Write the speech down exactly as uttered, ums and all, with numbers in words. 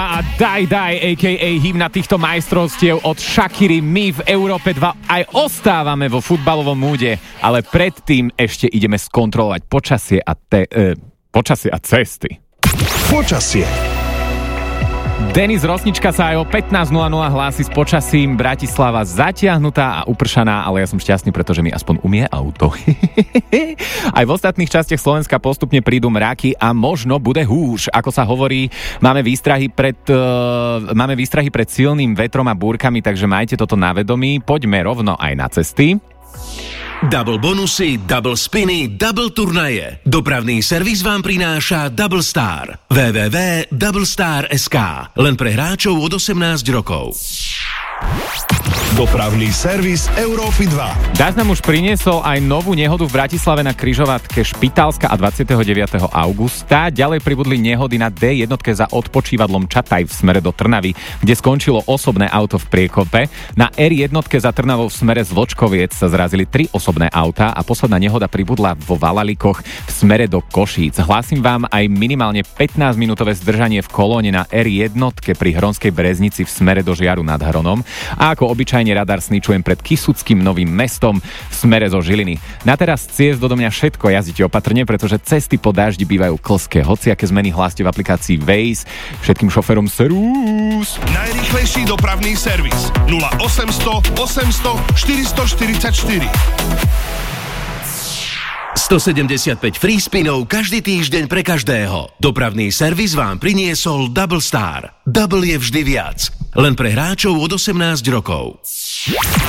A Daj Daj, á ká á hymna týchto majstrovstiev od Shakiry. My v Európe dva aj ostávame vo futbalovom múde, ale predtým ešte ideme skontrolovať počasie a, te, e, počasie a cesty. Počasie. Denis Rosnička sa aj o pätnásť nula nula hlási s počasím. Bratislava zatiahnutá a upršaná, ale ja som šťastný, pretože mi aspoň umie auto. Aj v ostatných častiach Slovenska postupne prídu mraky a možno bude húš. Ako sa hovorí, máme výstrahy pred, uh, máme výstrahy pred silným vetrom a búrkami, takže majte toto na vedomí. Poďme rovno aj na cesty. Double bonusy, double spiny, double turnaje. Dopravný servis vám prináša Double Star. w w w bodka double star bodka es ká. Len pre hráčov od osemnásť rokov. Dopravný servis Európy dva. Dáš nám už priniesol aj novú nehodu v Bratislave na križovatke Špitálska a dvadsiateho deviateho augusta. Ďalej pribudli nehody na dé jedna za odpočívadlom Čataj v smere do Trnavy, kde skončilo osobné auto v priekope. Na er jedna za Trnavou v smere z Vlčkoviec sa zrazili tri osobné autá a posledná nehoda pribudla vo Valalikoch v smere do Košíc. Hlásim vám aj minimálne pätnásťminútové zdržanie v kolóne na er jedna pri Hronskej Breznici v smere do Žiaru nad Hronom. A ako obyčajne radar sničujem pred Kysuckým Novým Mestom v smere zo Žiliny. Na teraz ciest do mňa všetko, jazdite opatrne, pretože cesty po dáždi bývajú klské. Hociaké zmeny hláste v aplikácii Waze. Všetkým šoférom serus. Najrýchlejší dopravný servis nula osemsto osemsto štyristoštyridsaťštyri. stosedemdesiatpäť free spinov každý týždeň pre každého. Dopravný servis vám priniesol Double Star. Double je vždy viac. Len pre hráčov od osemnásť rokov.